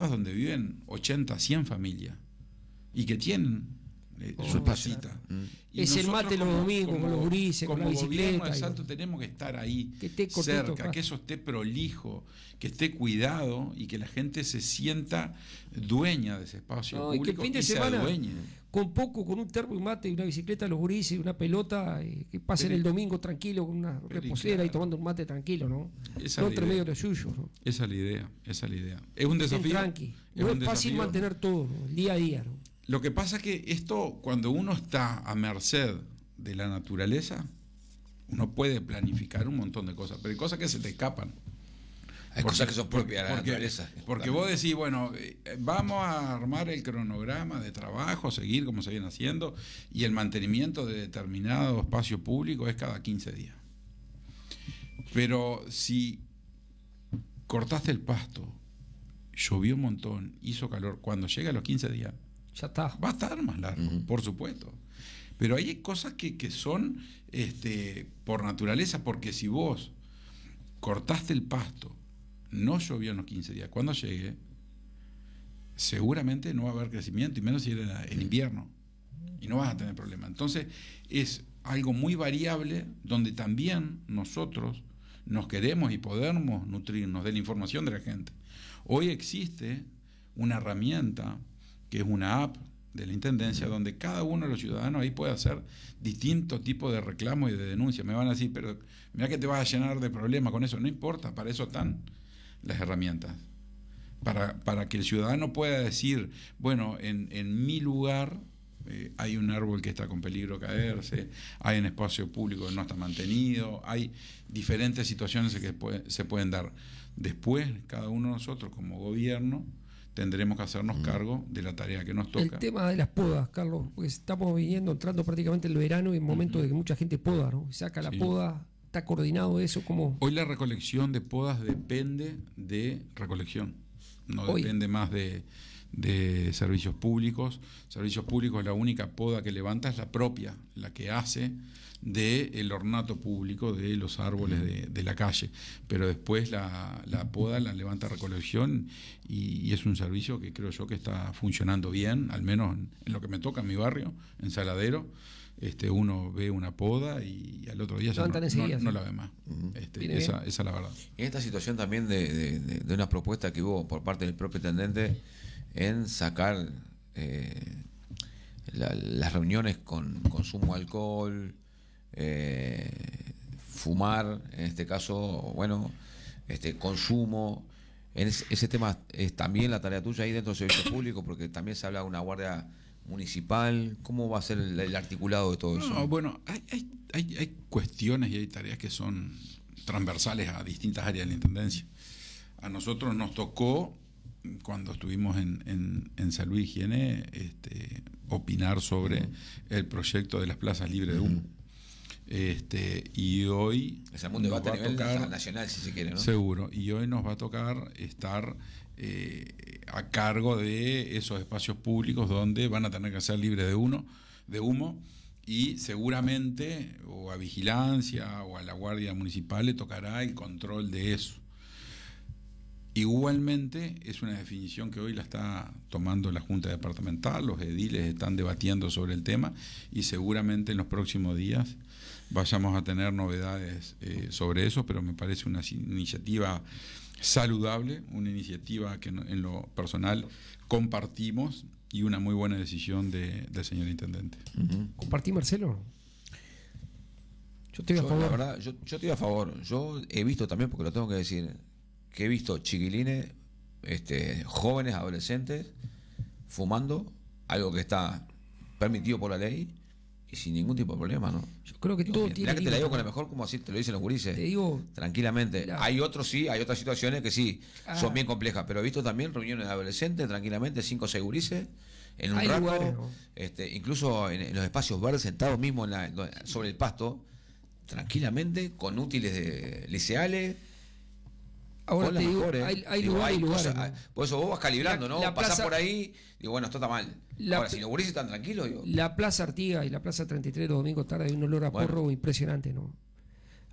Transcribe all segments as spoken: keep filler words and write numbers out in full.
casas donde viven ochenta, cien familias y que tienen eh, oh, su placita. Mm. Y es el mate los domingos con los gurises, con la bicicleta. Como gobierno de Salto tenemos que estar ahí, que esté cortito, cerca, claro. que eso esté prolijo, que esté cuidado y que la gente se sienta dueña de ese espacio no, público y que el fin de y semana, se adueñe. con poco, con un termo y mate y una bicicleta, los gurises, una pelota, eh, que pasen pero, el domingo tranquilo con una reposera claro. y tomando un mate tranquilo, ¿no? Esa no es la entre medio idea. de lo suyo, ¿no? Esa es la idea, esa es la idea. Es un desafío. Tranqui. Es No un es fácil desafío. mantener todo, ¿no? El día a día, ¿no? Lo que pasa es que esto, cuando uno está a merced de la naturaleza, uno puede planificar un montón de cosas, pero hay cosas que se te escapan. Hay Porque- cosas que son propias de la porque, naturaleza. Porque vos decís, bueno, eh, vamos a armar el cronograma de trabajo, seguir como se viene haciendo, y el mantenimiento de determinado espacio público es cada quince días. Pero si cortaste el pasto, llovió un montón, hizo calor, cuando llega a los quince días, Ya está. va a estar más largo, Uh-huh. por supuesto. Pero hay cosas que, que son este, por naturaleza, porque si vos cortaste el pasto, no llovió en los quince días, cuando llegue, seguramente no va a haber crecimiento, y menos si era en invierno, y no vas a tener problema. Entonces, es algo muy variable, donde también nosotros nos queremos y podemos nutrirnos de la información de la gente. Hoy existe una herramienta que es una app de la Intendencia, donde cada uno de los ciudadanos ahí puede hacer distintos tipos de reclamos y de denuncias. Me van a decir, pero mira que te vas a llenar de problemas con eso. No importa, para eso están las herramientas. Para, para que el ciudadano pueda decir, bueno, en, en mi lugar eh, hay un árbol que está con peligro de caerse, hay un espacio público que no está mantenido, hay diferentes situaciones que puede, se pueden dar. Después, cada uno de nosotros como gobierno tendremos que hacernos cargo de la tarea que nos toca. El tema de las podas, Carlos, pues estamos viniendo, entrando prácticamente el verano y en momento uh-huh. de que mucha gente poda, ¿no? Saca la sí. poda, ¿está coordinado eso? ¿Cómo? Hoy la recolección de podas depende de recolección, no Hoy. depende más de, de servicios públicos. Servicios públicos, la única poda que levanta es la propia, la que hace del ornato público de los árboles de, de la calle, pero después la, la poda la levanta recolección y, y es un servicio que creo yo que está funcionando bien, al menos en, en lo que me toca en mi barrio, en Saladero. Este, uno ve una poda y, y al otro día ya no, enseguida, no, sí. no la ve más. Uh-huh. este, esa, esa es la verdad. En esta situación también de, de, de, de una propuesta que hubo por parte del propio intendente en sacar eh, la, las reuniones con consumo de alcohol, Eh, fumar, en este caso, bueno, este consumo, en ese, ese tema es también la tarea tuya ahí dentro del servicio público, porque también se habla de una guardia municipal. ¿Cómo va a ser el, el articulado de todo eso? No, bueno, hay, hay, hay, hay cuestiones y hay tareas que son transversales a distintas áreas de la Intendencia. A nosotros nos tocó, cuando estuvimos en, en, en Salud y Higiene, este, opinar sobre uh-huh. el proyecto de las plazas libres de humo. Uh-huh. Este, y hoy es un debate a nivel tocar, nacional, si se quiere, ¿no? Seguro, y hoy nos va a tocar estar eh, a cargo de esos espacios públicos donde van a tener que ser libres de uno, de humo, y seguramente o a vigilancia o a la Guardia Municipal le tocará el control de eso. Igualmente es una definición que hoy la está tomando la Junta Departamental, los ediles están debatiendo sobre el tema y seguramente en los próximos días vayamos a tener novedades eh, sobre eso, pero me parece una iniciativa saludable, una iniciativa que en lo personal compartimos y una muy buena decisión de, del señor Intendente. Uh-huh. ¿Compartí, Marcelo? Yo estoy a yo, favor. La verdad, yo, yo estoy a favor. Yo he visto también, porque lo tengo que decir, que he visto chiquilines, este, jóvenes, adolescentes, fumando, algo que está permitido por la ley y sin ningún tipo de problema, ¿no? Yo creo que digo, todo mira, tiene que te la digo con la mejor, como así te lo dicen los gurises. Te digo, tranquilamente. La... Hay otros sí, hay otras situaciones que sí, ah. son bien complejas, pero he visto también reuniones de adolescentes, tranquilamente, cinco o seis gurises, en un hay rato, lugares, ¿no? este, incluso en, en los espacios verdes, sentados mismo en la, sobre el pasto, tranquilamente, con útiles de liceales. Ahora te digo, mejores, hay, hay digo, lugares, hay lugares cosas, ¿no? Por eso vos vas calibrando, la, ¿no? La Pasás plaza, por ahí, digo, bueno, esto está mal. La, Ahora, si los gurises están tranquilos, digo. La Plaza Artigas y la Plaza treinta y tres los domingos tarde hay un olor a bueno. porro impresionante, ¿no?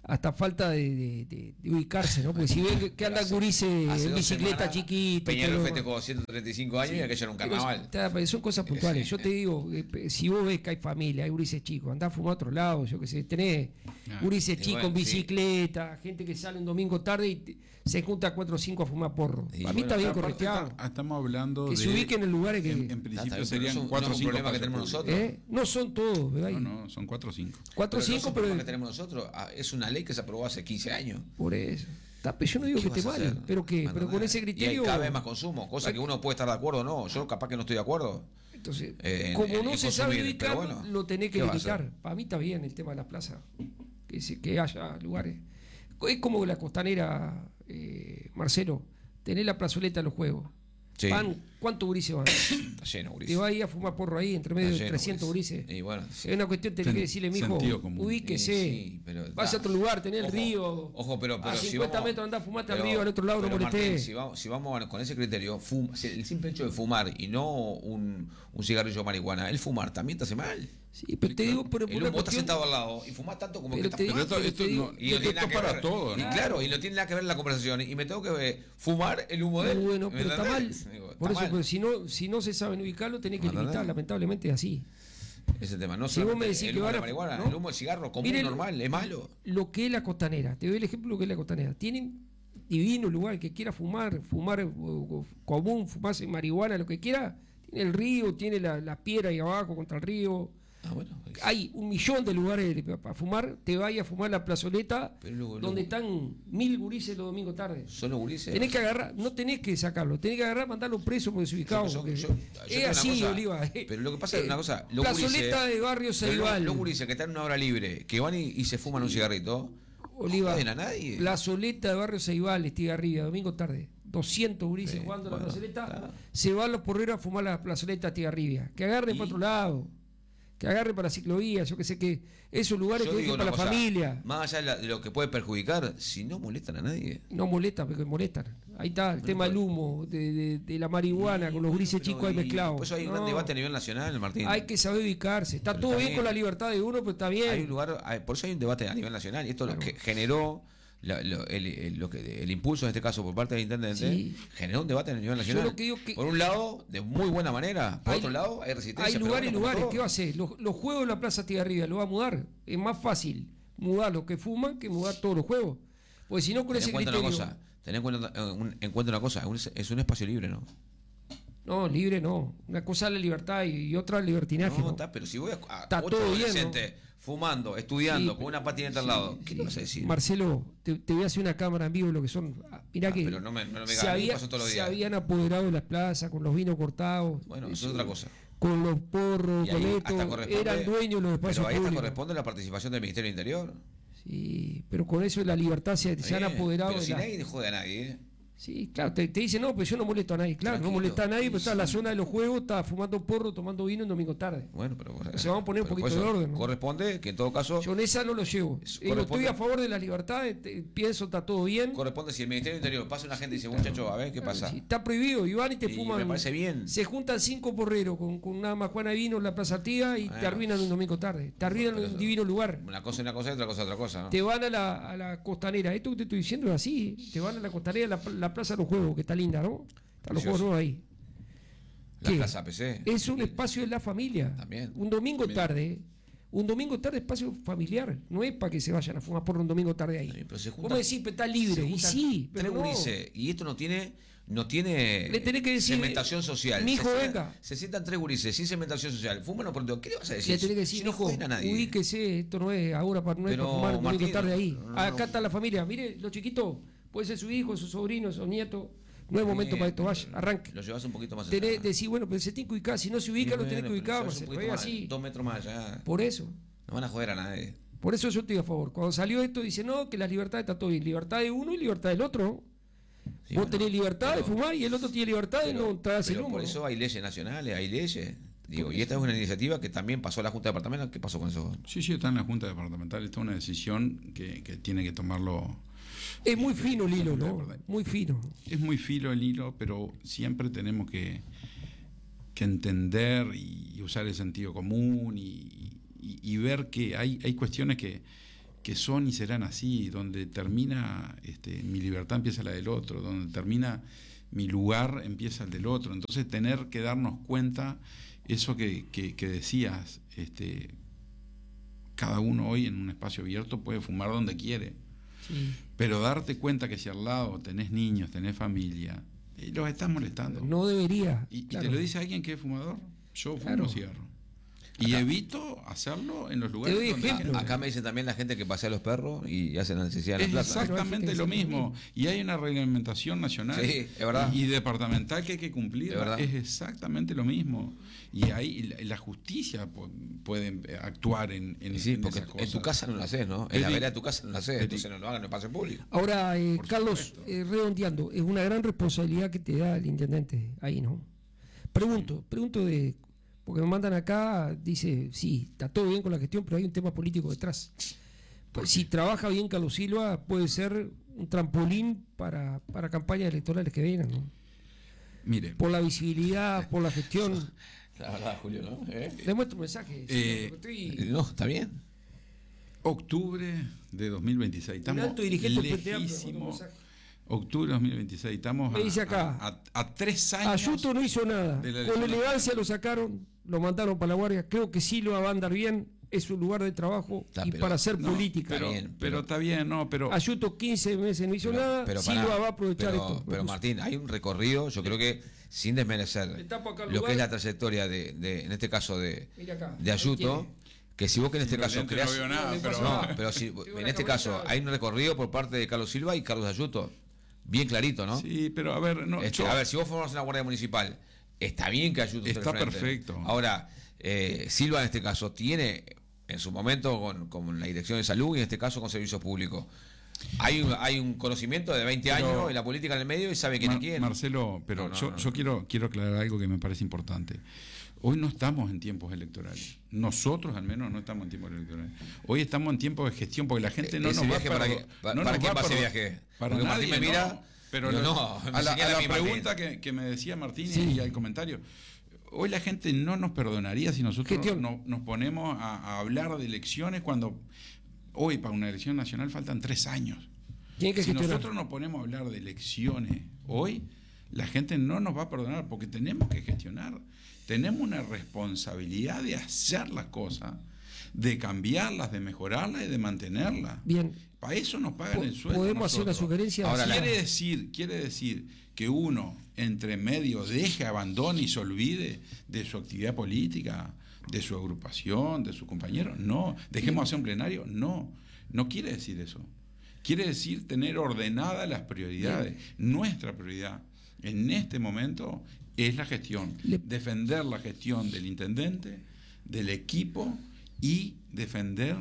hasta falta de, de, de, de ubicarse, ¿no? Porque si ven que, que andan gurises en bicicleta chiquita. Peñarol festejó ciento treinta y cinco años, sí, y aquello era un carnaval. Pero, son cosas puntuales. Sí. Yo te digo, eh, si vos ves que hay familia, hay gurises chicos, andás a fumar a otro lado, yo qué sé, tenés ah, gurises chicos bueno, en bicicleta, sí. gente que sale un domingo tarde y te, se junta cuatro o cinco a fumar porro. Sí, a mí bueno, está bien correteado. Estamos hablando que de. Que se ubiquen en lugares que. En, en principio serían cuatro o cinco problemas que tenemos nosotros. ¿Eh? No son todos, ¿verdad? No, no, son cuatro o cinco. cuatro o cinco, pero. El que tenemos nosotros es una ley que se aprobó hace quince años. Por eso. Yo no digo que esté mal, pero que bueno, pero con ese criterio. Y hay cada vez más consumo, cosa que uno puede estar de acuerdo o no. Yo capaz que no estoy de acuerdo. Entonces, eh, como en, no en se sabe ubicar, bueno, lo tenés que limitar. Para mí está bien el tema de las plazas, que, se, que haya lugares. Es como la costanera, eh, Marcelo, tenés la plazoleta de los juegos. Sí. Van, ¿cuántos gurises van? Está lleno, gurises. Te vas a ir a fumar porro ahí, entre medio de trescientos gurises. Y bueno, sí. Es una cuestión, tenés que decirle, mijo, ubíquese. Sí, sí, vas a otro lugar, tenés el río. Ojo, pero, pero a cincuenta si vamos, metros andás a fumarte al río, al otro lado no molestés. Si vamos, si vamos con ese criterio, fum, el simple hecho de fumar y no un, un cigarrillo de marihuana, el fumar también te hace mal. Sí, pero te digo, pero el humo está sentado al lado y fumás tanto como pero que te estás fumando. Esto, esto, no, y no tiene nada que para ver. todo, ¿no? Y claro, y no tiene nada que ver la conversación. Y me tengo que ver, fumar el humo de él. Bueno, pero está mal. Digo, está Por eso, mal. Pues, si no, si no se sabe ubicarlo, tenés que limitar. Lamentablemente es así. Ese tema, no si vos me decís el que humo van de la marihuana, ¿no? el humo del cigarro común Miren, normal, es malo. Lo que es la costanera, te doy el ejemplo de lo que es la costanera. Tienen divino lugar, que quiera fumar, fumar uh, común, fumarse marihuana, lo que quiera. Tiene el río, tiene la, la piedra ahí abajo contra el río. Ah, bueno, pues. Hay un millón de lugares para fumar. Te vayas a fumar la plazoleta luego, donde luego. están mil gurises los domingos tarde. ¿Solo gurises? Tenés que agarrar, no tenés que sacarlo, tenés que agarrar, mandarlo preso porque se ubicado. Yo, yo, yo, es así, cosa, Oliva. Pero lo que pasa es una cosa. Los plazoleta gurises, de barrio Ceibal. Los gurises que están en una hora libre, que van y, y se fuman sí. un cigarrito. Oliva, no a nadie. Plazoleta de barrio Ceibal, Estigarribia, domingo tarde. doscientos gurises sí, jugando bueno, la plazoleta. Claro. Se van los porreros a fumar la plazoleta Estigarribia. Que agarren para otro lado. Que agarre para ciclovías, yo que sé que esos lugares que dejen para la cosa, familia. Más allá de lo que puede perjudicar, si no molestan a nadie. No molestan, porque molestan. Ahí está el bueno, tema del humo, de, de, de la marihuana, y, con los grises chicos ahí mezclados. Por eso hay un no. gran debate a nivel nacional, Martín. Hay que saber ubicarse. Está pero todo bien con la libertad de uno, pero está bien. Hay un lugar, hay, por eso hay un debate a nivel nacional, y esto claro. lo que generó. La, lo, el, el, lo que, el impulso en este caso por parte del intendente sí. generó un debate a nivel nacional. Que que por un lado, de muy buena manera, por hay, otro lado, hay resistencia. Hay lugares y lugares, ¿qué va a hacer? Los, los juegos de la Plaza Estigarribia lo va a mudar. Es más fácil mudar los que fuman que mudar todos los juegos. Porque si no, con ten ese criterio. Una cosa, ten en cuenta, un, en cuenta una cosa, es un espacio libre, ¿no? No, libre no. Una cosa es la libertad y, y otra el libertinaje. No, ¿no? Está, pero si voy a, a está otro todo adolescente bien, ¿no? fumando, estudiando, sí, con una patineta sí, al lado, ¿qué sí. le vas a decir? Marcelo, te, te voy a hacer una cámara en vivo, lo que son. Mirá ah, que pero no me, no me se, había, se habían apoderado de las plazas con los vinos cortados. Bueno, eso es otra cosa. Con los porros, con esto, eran dueños de los espacios pero ahí públicos. corresponde la participación del Ministerio del Interior. Sí, pero con eso la libertad se, se han apoderado. Pero de si la... nadie jode a nadie, ¿eh? Sí, claro, te, te dice, no, pero yo no molesto a nadie. Claro, Tranquilo. no molesta a nadie, pero está en la zona de los juegos, está fumando porro, tomando vino en domingo tarde. Bueno, pero bueno, se van a poner un poquito de orden, ¿no? Corresponde que en todo caso. Yo en esa no lo llevo. Digo, estoy a favor de la libertad, te, pienso está todo bien. Corresponde si el Ministerio del Interior pasa una gente y dice, muchacho, a ver qué pasa. Sí, está prohibido, y van y te y fuman. Me parece bien. Se juntan cinco porreros con, con una majuana de vino en la Plaza Artigas y bueno, te arruinan un domingo tarde. Te arruinan un divino lugar. Una cosa es una cosa y otra cosa es otra cosa, ¿no? Te van a la, a la costanera. Esto que te estoy diciendo es así. Te van a la costanera, la, la Plaza de los Juegos, que está linda, ¿no? Están los juegos nuevos ahí. La ¿Qué? Plaza P C. Es un espacio de la familia. También. Un domingo También. tarde. Un domingo tarde espacio familiar. No es para que se vayan a fumar por un domingo tarde ahí. Pero se juntan, ¿Cómo decís? Pero está libre. Y sí, pero no. Gurises, y esto no tiene, no tiene le tenés que decir, segmentación social. Mi hijo, se, venga. Se sientan tres gurises sin segmentación social. Fuman o por todo. ¿Qué le vas a decir? Le tenés que decir, si no joden a nadie. Ubíquese, esto no es ahora para, no es para fumar un domingo Martín, tarde ahí. No, no, Acá está la familia. Mire, los chiquitos, puede ser su hijo, su sobrino, su nieto. No es momento para esto, vaya, arranque. Lo llevas un poquito más allá. Tenés, decís, bueno, pero se tiene que ubicar. Si no se ubica, sí, lo tenés que ubicar. Más, así. Dos metros más allá. Por eso. No van a joder a nadie. Por eso yo estoy a favor. Cuando salió esto, dice, no, que la libertad está todo bien. Libertad de uno y libertad del otro. Sí, Vos bueno, tenés libertad pero, de fumar y el otro tiene libertad pero, de no traerse el humo. Por eso hay leyes nacionales, hay leyes. Digo, y esta es una iniciativa que también pasó a la Junta Departamental. ¿Qué pasó con eso? Sí, sí, está en la Junta Departamental. Esta es una decisión que, que tiene que tomarlo. Es muy fino el hilo, ¿no? Muy fino. Es muy fino el hilo, pero siempre tenemos que, que entender y usar el sentido común y, y, y ver que hay, hay cuestiones que, que son y serán así, donde termina este, mi libertad empieza la del otro, donde termina mi lugar empieza el del otro. Entonces tener que darnos cuenta, eso que, que, que decías, este, cada uno hoy en un espacio abierto puede fumar donde quiere, sí. Pero darte cuenta que si al lado tenés niños, tenés familia, y los estás molestando. No debería. Y, claro. y te lo dice alguien que es fumador. Yo fumo Claro. cigarro. Y acá, evito hacerlo en los lugares donde acá, acá me dicen también la gente que pasea a los perros y hacen la necesidad en la plaza. Exactamente lo mismo. Y hay una reglamentación nacional, sí, es verdad, y, y departamental que hay que cumplir. Es, es exactamente lo mismo. Y ahí la, la justicia puede actuar en, en, sí, en porque esas cosas. En tu casa no lo haces, ¿no? En la vereda de tu casa no lo haces, entonces no lo hagan en el espacio público. Ahora, eh, Carlos, eh, redondeando, es una gran responsabilidad que te da el intendente ahí, ¿no? Pregunto, pregunto de... Porque me mandan acá, dice, sí, está todo bien con la gestión, pero hay un tema político detrás. Pues, si trabaja bien Carlos Silva, puede ser un trampolín para, para campañas electorales que vengan, ¿no? Mire. Por la visibilidad, por la gestión. La verdad, Julio, ¿no? ¿Eh? Le muestro un mensaje. Eh, estoy... No, está bien. Octubre de dos mil veintiséis. Estamos un alto dirigente lejísimos. Octubre de dos mil veintiséis, estamos me dice acá, a, a, a tres años. Ayuto no hizo nada. Con elegancia lo sacaron, lo mandaron para la guardia. Creo que Silva va a andar bien, es su lugar de trabajo está, y pero, para hacer no, política. Pero, bien, pero, pero está bien, no, pero. Ayuto quince meses no hizo pero, nada, pero Silva para, va a aprovechar pero, esto. Pero Martín, hay un recorrido, yo creo que sin desmerecer lo que es la trayectoria de, de en este caso de, acá, de Ayuto. Que si vos que en este caso creás, no veo nada, pero, no, pero si en este caso hay un recorrido por parte de Carlos Silva y Carlos Ayuto. Bien clarito, ¿no? Sí, pero a ver, no, este, yo, a ver, si vos formás una guardia municipal, está bien que Ayuto está perfecto. Ahora, eh, Silva en este caso tiene, en su momento con, con la Dirección de Salud y en este caso con Servicios Públicos, hay un, hay un conocimiento de veinte pero, años en la política en el medio y sabe quién Mar, es quién. Marcelo, pero no, no, yo, no, yo no. quiero quiero aclarar algo que me parece importante. Hoy no estamos en tiempos electorales. Nosotros, al menos, no estamos en tiempos electorales. Hoy estamos en tiempos de gestión porque la gente no ¿Ese nos va viaje para, para, qué, no para quién va va ese viaje? Para porque nadie, Martín me mira, no, pero no, lo, no, a la, a la a pregunta que, que me decía Martín sí. y al comentario. Hoy la gente no nos perdonaría si nosotros no, nos ponemos a, a hablar de elecciones cuando hoy para una elección nacional faltan tres años. ¿Tiene que si gestionar? Nosotros nos ponemos a hablar de elecciones hoy, la gente no nos va a perdonar porque tenemos que gestionar. Tenemos una responsabilidad de hacer las cosas, de cambiarlas, de mejorarlas y de mantenerlas. Bien. Para eso nos pagan el sueldo. ¿Podemos nosotros. hacer una sugerencia? Ahora, quiere decir, quiere decir que uno, entre medio, deje, abandone y se olvide de su actividad política, de su agrupación, de sus compañeros. No. Dejemos hacer un plenario. No. No quiere decir eso. Quiere decir tener ordenadas las prioridades. Bien. Nuestra prioridad en este momento es la gestión, Le... defender la gestión del intendente, del equipo y defender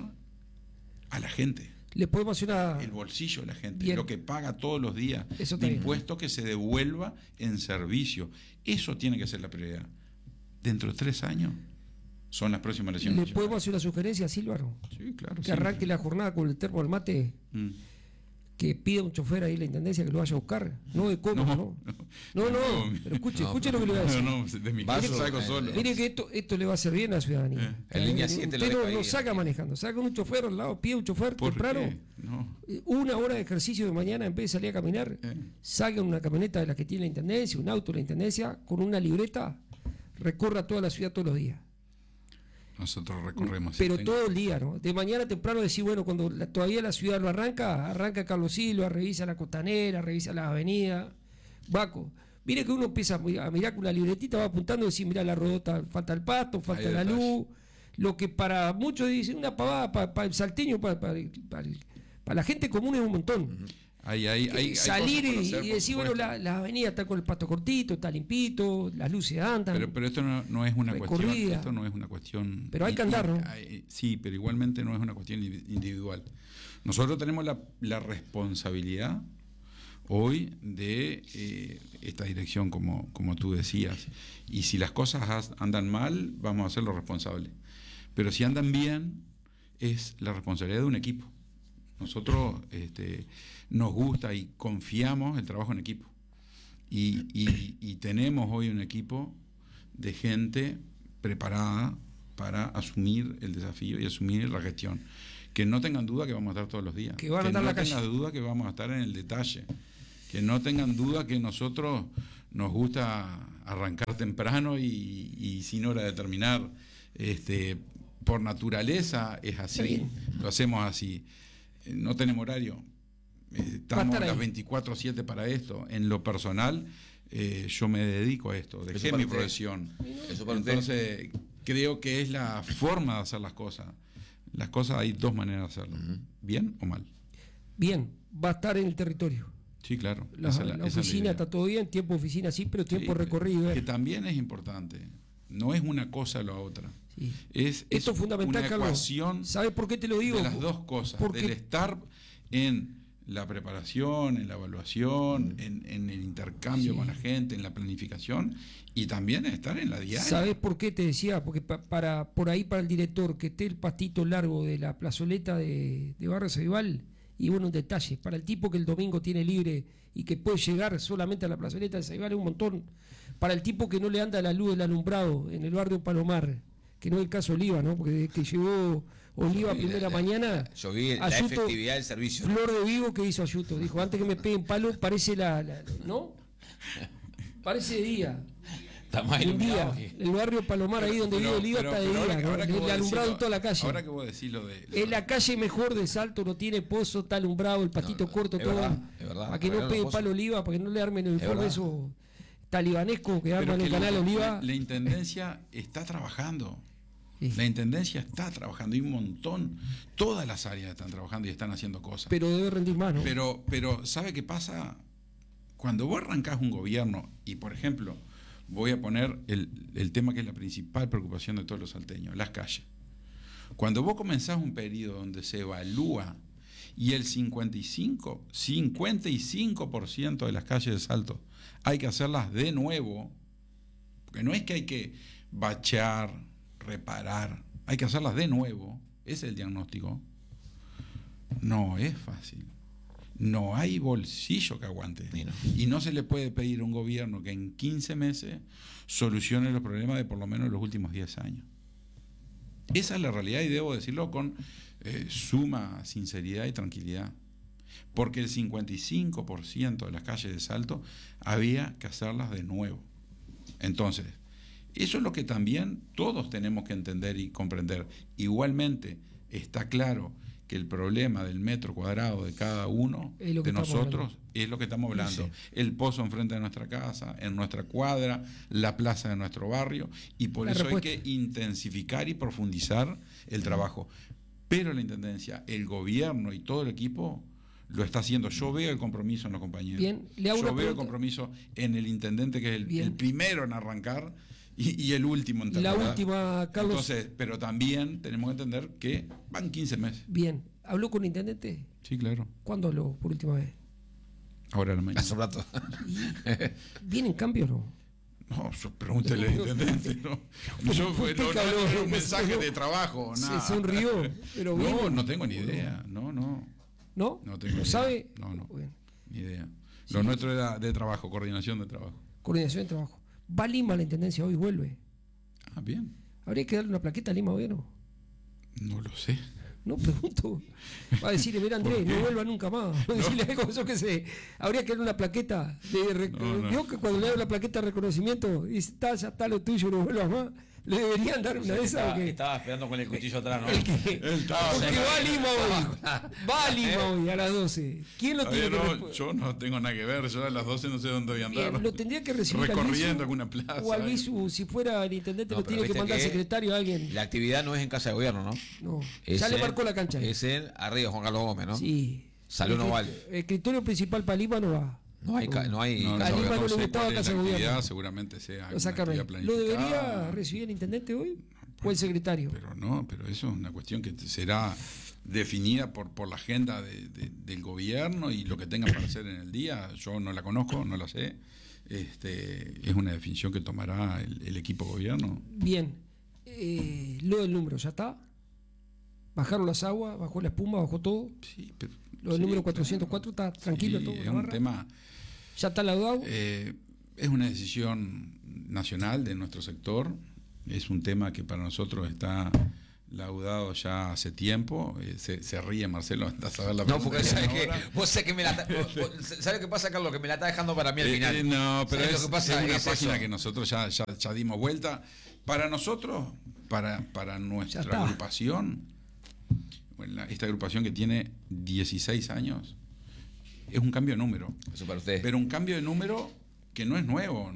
a la gente. Le podemos hacer una... El bolsillo de la gente, Bien. Lo que paga todos los días Eso de impuestos que se devuelva en servicio. Eso tiene que ser la prioridad. Dentro de tres años son las próximas elecciones. ¿Le podemos hacer una sugerencia, Silvaro? Sí, claro. Que sí, arranque claro. la jornada con el termo al mate. Mm. Que pida un chofer ahí en la intendencia que lo vaya a buscar. No de cómo, ¿no? No, no, no, no, no pero escuche, no, escuche lo que le voy a decir. No, no, de mi casa salgo solo. Mire que esto, esto le va a hacer bien a la ciudadanía. Eh, en línea siete Usted no, no saca manejando, saca un chofer al lado, pide un chofer temprano. No. Una hora de ejercicio de mañana en vez de salir a caminar, eh. saca una camioneta de la que tiene la intendencia, un auto de la intendencia, con una libreta, recorra toda la ciudad todos los días. Nosotros recorremos. Pero todo el día, ¿no? De mañana temprano decir, bueno, cuando la, todavía la ciudad lo arranca, arranca Carlos Silva, revisa la costanera, revisa las avenidas, Baco. Mire que uno empieza a mirar con una libretita, va apuntando y decir, mira la rodota, falta el pasto, falta la luz. Lo que para muchos dicen una pavada, para, para el salteño, para, para, para, para la gente común es un montón. Uh-huh. Hay, hay, hay, hay salir y, hacer, y decir, bueno, la, la avenida está con el pasto cortito, está limpito, las luces andan. Pero, pero esto no, no es una recorrida. cuestión. Esto no es una cuestión. Pero hay que andar, ¿no? Hay, sí, pero igualmente no es una cuestión individual. Nosotros tenemos la, la responsabilidad hoy de eh, esta dirección, como, como tú decías. Y si las cosas andan mal, vamos a ser los responsables. Pero si andan bien, es la responsabilidad de un equipo. Nosotros este, nos gusta y confiamos el trabajo en equipo. Y, y, y tenemos hoy un equipo de gente preparada para asumir el desafío y asumir la gestión. que no tengan duda que vamos a estar todos los días. Que van a andar no en la calle. tengan duda que vamos a estar en el detalle. Que no tengan duda que nosotros nos gusta arrancar temprano y, y sin hora de terminar. Este, por naturaleza es así, lo hacemos así. No tenemos horario. Estamos las veinticuatro siete para esto. En lo personal, eh, yo me dedico a esto, dejé mi profesión. Entonces, creo que es la forma de hacer las cosas. Las cosas hay dos maneras de hacerlo, uh-huh. ¿Bien o mal? Bien, va a estar en el territorio. Sí, claro. La, esa, la esa oficina está todo bien, tiempo oficina sí, pero tiempo sí, recorrido. Que también es importante. No es una cosa o la otra. Sí. Es, Esto es fundamental, una Carlos. ecuación. ¿Sabes por qué te lo digo? De las dos cosas. Porque... Del estar en la preparación, en la evaluación, en, en el intercambio sí. con la gente, en la planificación y también estar en la diaria. ¿Sabes por qué te decía? Porque pa, para por ahí para el director que esté el pastito largo de la plazoleta de, de Barrio Ceibal, y bueno, un detalle, para el tipo que el domingo tiene libre y que puede llegar solamente a la plazoleta de Ceibal es un montón. Para el tipo que no le anda la luz del alumbrado en el barrio Palomar, que no es el caso Oliva, ¿no? Porque desde que llegó Oliva a primera la, mañana, yo vi la Ayuto, efectividad del servicio. Flor de vivo que hizo Ayuto, dijo, antes que me peguen palo, parece la, la ¿no? Parece de día. Está más un día, que... el barrio Palomar, ahí donde vive Oliva, pero, está de día, ¿no? El alumbrado en toda la calle. Ahora que vos decís lo de... Es la calle mejor de Salto, no tiene pozo, está alumbrado, el patito no, no, corto, todo. Verdad, verdad, para que no pegue palo Oliva, para que no le armen el informe eso talibanesco que arman en el canal la, Oliva. La intendencia está trabajando. Sí. La intendencia está trabajando, hay un montón, todas las áreas están trabajando y están haciendo cosas. Pero debe rendir más, ¿no? Pero, pero ¿sabe qué pasa? Cuando vos arrancás un gobierno, y por ejemplo, voy a poner el, el tema que es la principal preocupación de todos los salteños, las calles. Cuando vos comenzás un periodo donde se evalúa y el cincuenta y cinco por ciento de las calles de Salto hay que hacerlas de nuevo, porque no es que hay que bachear, reparar, hay que hacerlas de nuevo, ese es el diagnóstico. No es fácil. No hay bolsillo que aguante. Y no. y no se le puede pedir a un gobierno que en quince meses solucione los problemas de por lo menos los últimos diez años. Esa es la realidad y debo decirlo con eh, suma sinceridad y tranquilidad. Porque el cincuenta y cinco por ciento de las calles de Salto había que hacerlas de nuevo. Entonces, eso es lo que también todos tenemos que entender y comprender. Igualmente, está claro que el problema del metro cuadrado de cada uno de nosotros es lo que estamos hablando. Sí. El pozo enfrente de nuestra casa, en nuestra cuadra, la plaza de nuestro barrio, y por la eso respuesta. Hay que intensificar y profundizar el trabajo. Pero la Intendencia, el gobierno y todo el equipo lo está haciendo. Yo veo el compromiso en los compañeros. Bien, le hago Yo una veo pregunta. el compromiso en el intendente, que es el, el primero en arrancar y, y el último en terminar. La última, Carlos. Entonces, pero también tenemos que entender que van quince meses. Bien, ¿habló con el intendente? Sí, claro. ¿Cuándo habló por última vez? Ahora a la mañana. Hace un rato. ¿Vienen cambios o no? No, yo pregúntele al intendente. No, yo fue, no, no, no era un mensaje de trabajo. Nada. Se sonrió, pero bien. No, no tengo ni idea. No, no. ¿No? No tengo ¿Lo ni sabe? Idea. No, no. Bueno. Ni idea. Sí. Lo nuestro era de trabajo, coordinación de trabajo. Coordinación de trabajo. ¿Va a Lima la intendencia hoy? ¿Vuelve? Ah, bien. ¿Habría que darle una plaqueta a Lima hoy o no? No lo sé. No, pregunto. Va a decirle, mira Andrés, no vuelva nunca más. Va a decirle algo, yo qué sé. Habría que darle una plaqueta. De rec... no, no. Yo que cuando le doy la plaqueta de reconocimiento, y está, ya está lo tuyo, no vuelvas más. Le deberían dar una de esas. Estaba, que... estaba esperando con el cuchillo atrás, ¿no? El que... estaba, porque va a Lima hoy. Va a Lima hoy a las doce. ¿Quién lo tiene no, que resp... Yo no tengo nada que ver. Yo a las doce no sé dónde voy a andar. Bien, lo tendría que recibir recorriendo alguna plaza. O al Visu, si fuera el intendente, no, lo tiene que mandar al secretario a alguien. La actividad no es en Casa de Gobierno, ¿no? No. Es ya en, le marcó la cancha. Es en arriba Juan Carlos Gómez, ¿no? Sí. Salió no vale. El escritorio principal para Lima no va. No hay, no hay no, casa no, Lima no no sé le gustaba Casa de Gobierno. Seguramente sea Lo sacaron ahí. ¿Lo debería recibir el intendente hoy? ¿O el secretario? Pero no, pero eso es una cuestión que será definida por, por la agenda de, de, del gobierno y lo que tengan para hacer en el día. Yo no la conozco, no la sé. Este, es una definición que tomará el, el equipo gobierno. Bien. Eh, lo del número, ¿ya está? ¿Bajaron las aguas? ¿Bajó la espuma? ¿Bajó todo? Sí, pero... Lo del sí, número cuatrocientos cuatro claro. está tranquilo Sí, todo. es un tema... ¿Ya está laudado? Eh, es una decisión nacional de nuestro sector. Es un tema que para nosotros está laudado ya hace tiempo. Eh, se, se ríe Marcelo, andás a ver la No, porque pregunta sabes que que viene ahora. vos sabés que me la vos- vos- ¿sabés qué pasa, Carlos? Que me la está dejando para mí al Eh, final. eh, no, pero ¿Sabés es, lo que pasa? es una Es página eso. que nosotros ya, ya, ya dimos vuelta. Para nosotros, para, para Ya nuestra está. agrupación, bueno, la- esta agrupación que tiene dieciséis años, es un cambio de número. Eso para ustedes. Pero un cambio de número que no es nuevo.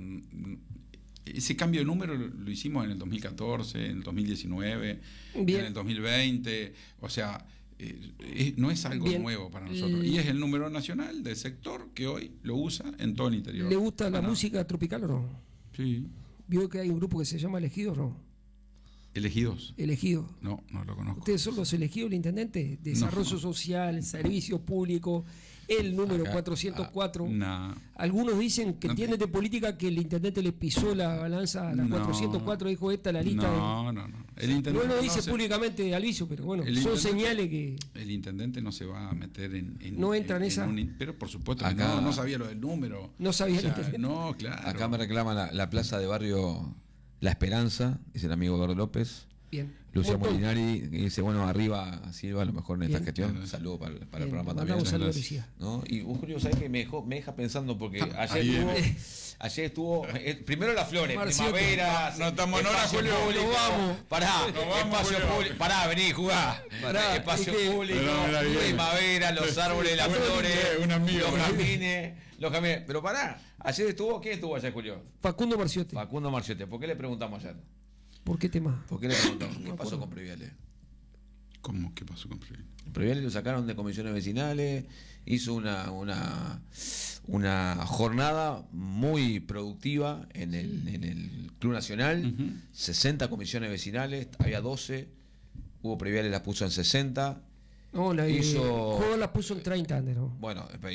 Ese cambio de número lo lo hicimos en el dos mil catorce, en el dos mil diecinueve, Bien. en el dos mil veinte. O sea, eh, es- no es algo Bien. nuevo para nosotros. Y es el número nacional del sector que hoy lo usa en todo el interior. ¿Le gusta la Ah, no. música tropical o no? Sí. ¿Vio que hay un grupo que se llama Elegidos o no? Elegidos. Elegidos. No, no lo conozco. Ustedes son los elegidos del intendente, desarrollo No. social, servicio público, el número Acá, cuatrocientos cuatro. Nah. Algunos dicen que No te- entienden de política que el intendente le pisó la balanza a la No. cuatrocientos cuatro, dijo esta la lista. No, no, no. El de... intendente No lo dice se- públicamente Alviso, pero bueno, el son intendente- señales que... El intendente no se va a meter en. en- No entra en esa. un in- pero por supuesto que Acá- no, no sabía lo del número. No sabía O sea, el intendente. No, claro. Acá me reclama la, la plaza de barrio La Esperanza, dice el amigo Eduardo López. Bien. Luciano Montón. Molinari que dice, bueno, arriba Silva, a lo mejor en esta Bien. gestión. Bien. Saludo para, para Bien, el programa le también. mandamos saludos, Gracias. Lucía. ¿No? Y vos, Julio, ¿sabés que me, dejó- me deja pensando? Porque ayer ahí estuvo, viene. ayer estuvo eh, primero las flores, Marcelo, primavera, no- no estamos en hora, espacio Julio. público, Nos vamos. pará, Nos vamos, espacio Julio. público, pará, vení, jugá, Pará, espacio ¿y qué? público, Mirá, mirá, bien. primavera, los árboles, las Una- flores, un amigo, los un amigo. jardines, los jardines, pero pará, ayer estuvo, ¿quién estuvo ayer, Julio? Facundo Marciotti. Facundo Marciote. ¿Por qué le preguntamos ayer? ¿Por qué tema? ¿Por qué le preguntamos? ¿Qué me pasó acuerdo. con Previale? ¿Cómo? ¿Qué pasó con Freddy? Previale lo sacaron de comisiones vecinales, hizo una, una, una jornada muy productiva en el, en el Club Nacional, Ujú. sesenta comisiones vecinales, había doce, Hugo Previale las puso en sesenta, No, la Hizo- Juego la puso en treinta antes, ¿no? bueno, y,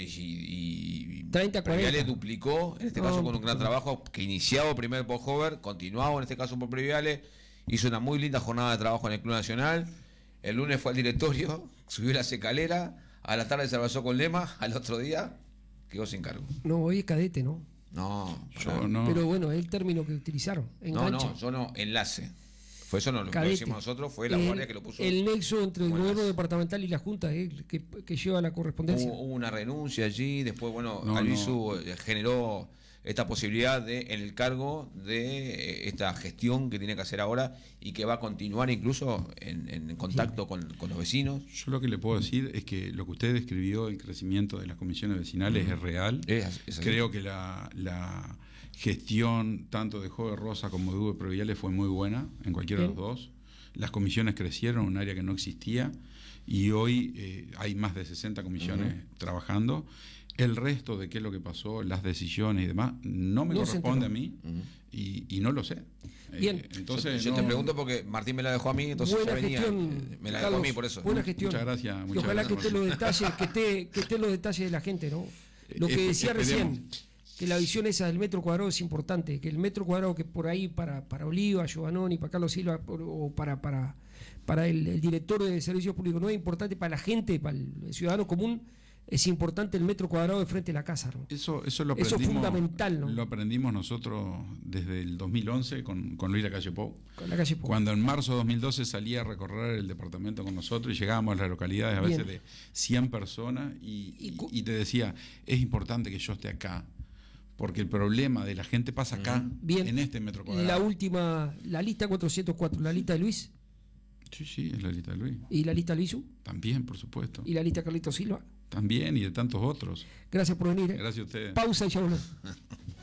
y, y treinta, Previale cuarenta. duplicó, en este No, caso con un porque- gran trabajo, que iniciaba primero por Hover, continuaba en este caso por Previale, hizo una muy linda jornada de trabajo en el Club Nacional. El lunes fue al directorio, subió la secalera, a la tarde se abrazó con Lema, al otro día quedó sin cargo. No, hoy es cadete, ¿no? No, Yo pará. no. Pero bueno, es el término que utilizaron. no, Enganche. no, yo no, enlace. Fue eso, no lo que Cadete. hicimos nosotros, fue la el, guardia que lo puso. El nexo entre el Buenas. gobierno departamental y la Junta, eh, que, que lleva la correspondencia. Hubo, hubo una renuncia allí, después, bueno, No, Albizu eh, generó esta posibilidad de, en el cargo de eh, esta gestión que tiene que hacer ahora y que va a continuar incluso en, en contacto con, con los vecinos. Yo lo que le puedo decir es que lo que usted describió, el crecimiento de las comisiones vecinales, es real. Es- es así. Creo que la, la gestión tanto de Jove Rosa como de Hugo Previale fue muy buena en cualquiera de los Bien. dos. Las comisiones crecieron en un área que no existía y hoy eh, hay más de sesenta comisiones trabajando. El resto de qué es lo que pasó, las decisiones y demás, no me No se corresponde a enteró. mí y, y no lo sé. Eh, Bien. entonces, yo, yo te no- pregunto porque Martín me la dejó a mí, entonces Buena ya venía, gestión, eh, me la dejó a Carlos, mí por eso. buena gestión. Muchas gracias. Y muchas ojalá gracias, que estén los Marcelo. detalles, que esté, que estén los detalles de la gente, ¿no? Lo que Eh, decía esperemos. recién, que la visión esa del metro cuadrado es importante, que el metro cuadrado que por ahí para, para Oliva, Giovannoni, para Carlos Silva por- o para, para, para el, el director de servicios públicos no es importante para la gente, para el ciudadano común, es importante el metro cuadrado de frente a la casa, ¿no? Eso, eso lo Eso es aprendimos, fundamental, ¿no? lo aprendimos nosotros desde el dos mil once con, con Luis Lacalle Pou. Con la calle Pou. Cuando en marzo de dos mil doce salía a recorrer el departamento con nosotros y llegábamos a las localidades a veces Bien. de cien personas y, Y y- cu- y te decía, es importante que yo esté acá, porque el problema de la gente pasa acá, Bien. en este metro La cuadrado. última, la lista cuatrocientos cuatro, la lista de Luis Sí, sí, es la lista de Luis. y la lista de Lizu También, por supuesto. y la lista de Carlitos Silva. También y de tantos otros. Gracias por venir. ¿eh? Gracias a ustedes. Pausa y ya volvemos.